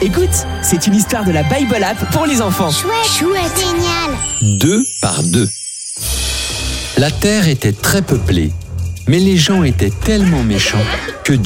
Écoute, c'est une histoire de la Bible App pour les enfants. Chouette, génial. 2 par 2. La terre était très peuplée, mais les gens étaient tellement méchants que